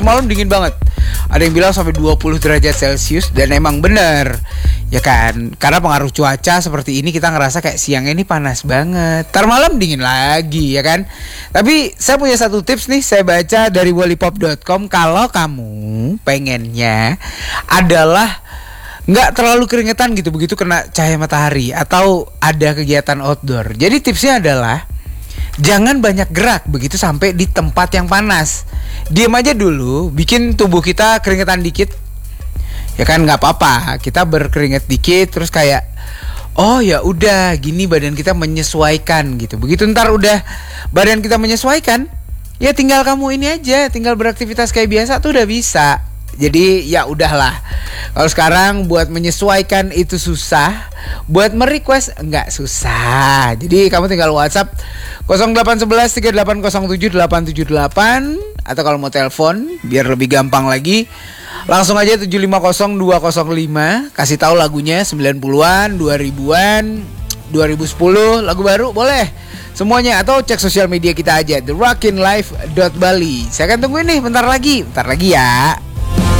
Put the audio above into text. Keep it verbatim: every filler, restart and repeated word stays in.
semalam dingin banget. Ada yang bilang sampai dua puluh derajat Celcius. Dan emang bener, ya kan, karena pengaruh cuaca seperti ini kita ngerasa kayak siang ini panas banget, ntar malam dingin lagi, ya kan. Tapi saya punya satu tips nih, saya baca dari wallipop dot com. Kalau kamu pengennya adalah nggak terlalu keringetan gitu begitu kena cahaya matahari atau ada kegiatan outdoor, jadi tipsnya adalah jangan banyak gerak begitu sampai di tempat yang panas. Diam aja dulu, bikin tubuh kita keringetan dikit, ya kan, nggak apa-apa. Kita berkeringat dikit, terus kayak oh ya udah gini badan kita menyesuaikan gitu. Begitu ntar udah badan kita menyesuaikan, ya tinggal kamu ini aja, tinggal beraktivitas kayak biasa tuh udah bisa. Jadi ya udahlah. Kalau sekarang buat menyesuaikan itu susah, buat merequest enggak susah. Jadi kamu tinggal WhatsApp nol delapan satu satu tiga delapan nol tujuh delapan tujuh delapan, atau kalau mau telepon biar lebih gampang lagi langsung aja tujuh lima nol dua nol lima. Kasih tahu lagunya sembilan puluhan, dua ribuan, dua ribu sepuluh, lagu baru boleh semuanya, atau cek sosial media kita aja the rockin life dot bali. Saya akan tungguin nih bentar lagi, bentar lagi ya.